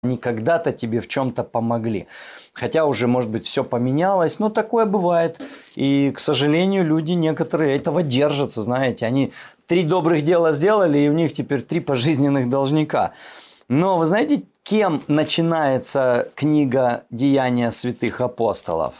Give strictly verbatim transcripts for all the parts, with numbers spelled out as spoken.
Они когда-то тебе в чем-то помогли. Хотя уже, может быть, все поменялось, но такое бывает. И, к сожалению, люди некоторые этого держатся, знаете. Они три добрых дела сделали, и у них теперь три пожизненных должника. Но вы знаете, кем начинается книга «Деяния святых апостолов»?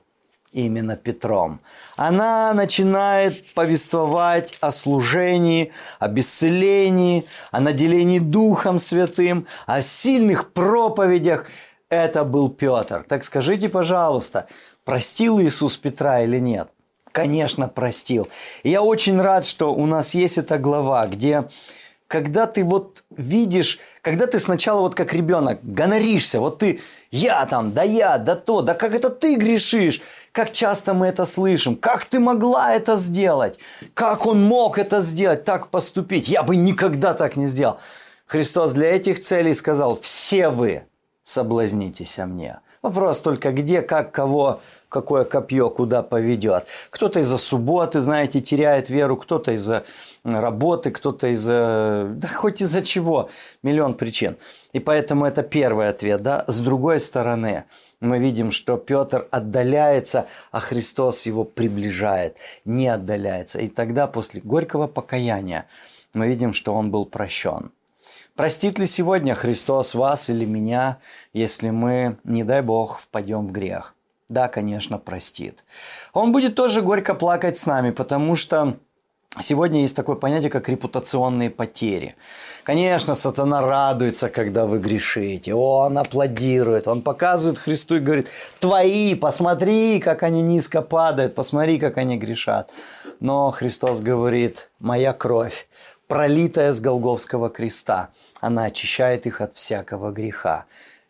Именно Петром. Она начинает повествовать о служении, об исцелении, о наделении Духом Святым, о сильных проповедях. Это был Петр. Так скажите, пожалуйста, простил Иисус Петра или нет? Конечно, простил. И я очень рад, что у нас есть эта глава, где... Когда ты вот видишь, когда ты сначала вот как ребенок гоноришься, вот ты, я там, да я, да то, да как это ты грешишь, как часто мы это слышим, как ты могла это сделать, как он мог это сделать, так поступить, я бы никогда так не сделал. Христос для этих целей сказал, все вы соблазнитесь о мне. Вопрос только где, как, кого, какое копье, куда поведет. Кто-то из-за субботы, знаете, теряет веру, кто-то из-за работы, кто-то из-за... Да хоть из-за чего. Миллион причин. И поэтому это первый ответ. Да? С другой стороны, мы видим, что Петр отдаляется, а Христос его приближает, не отдаляется. И тогда после горького покаяния мы видим, что он был прощен. Простит ли сегодня Христос вас или меня, если мы, не дай Бог, впадем в грех? Да, конечно, простит. Он будет тоже горько плакать с нами, потому что сегодня есть такое понятие, как репутационные потери. Конечно, сатана радуется, когда вы грешите. Он аплодирует, он показывает Христу и говорит, твои, посмотри, как они низко падают, посмотри, как они грешат. Но Христос говорит, моя кровь, пролитая с Голгофского креста, она очищает их от всякого греха.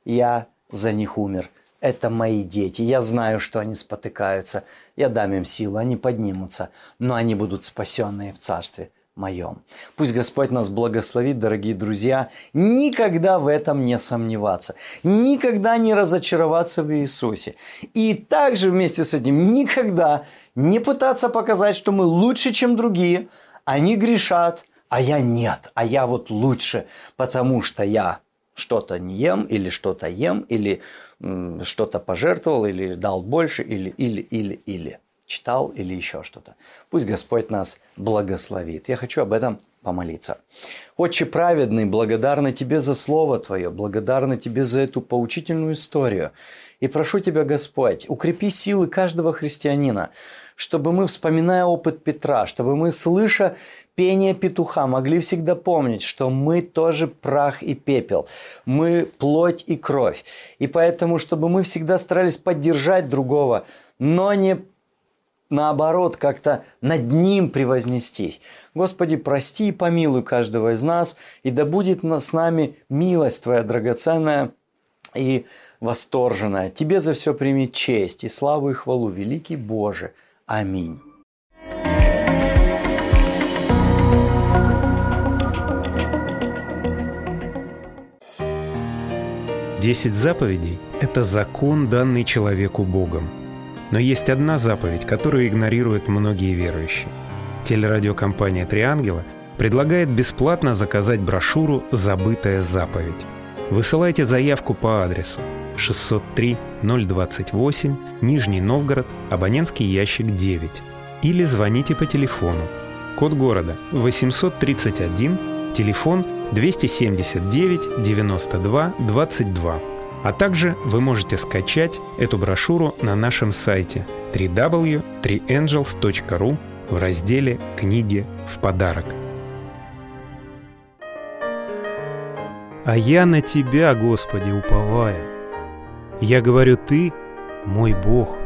Я за них умер. Это мои дети. Я знаю, что они спотыкаются. Я дам им силу, они поднимутся. Но они будут спасенные в Царстве Моем. Пусть Господь нас благословит, дорогие друзья. Никогда в этом не сомневаться. Никогда не разочароваться в Иисусе. И также вместе с этим никогда не пытаться показать, что мы лучше, чем другие. Они грешат. А я нет, а я вот лучше, потому что я что-то не ем, или что-то ем, или м, что-то пожертвовал, или дал больше, или, или, или, или читал, или еще что-то. Пусть Господь нас благословит. Я хочу об этом помолиться. Отче праведный, благодарны Тебе за Слово Твое, благодарны Тебе за эту поучительную историю. И прошу Тебя, Господь, укрепи силы каждого христианина, чтобы мы, вспоминая опыт Петра, чтобы мы, слыша пение петуха, могли всегда помнить, что мы тоже прах и пепел, мы плоть и кровь. И поэтому, чтобы мы всегда старались поддержать другого, но не наоборот, как-то над ним превознестись. Господи, прости и помилуй каждого из нас, и да будет с нами милость Твоя драгоценная и восторженная. Тебе за все прими честь и славу и хвалу, великий Боже. Аминь. Десять заповедей – это закон, данный человеку Богом. Но есть одна заповедь, которую игнорируют многие верующие. Телерадиокомпания «Три ангела» предлагает бесплатно заказать брошюру «Забытая заповедь». Высылайте заявку по адресу шестьсот три ноль двадцать восемь, Нижний Новгород, абонентский ящик девять. Или звоните по телефону. Код города восемьсот тридцать один, телефон двести семьдесят девять девяносто два двадцать два. А также вы можете скачать эту брошюру на нашем сайте дабл ю дабл ю дабл ю точка три энджелс точка ру в разделе «Книги в подарок». «А я на Тебя, Господи, уповаю. Я говорю, Ты мой Бог,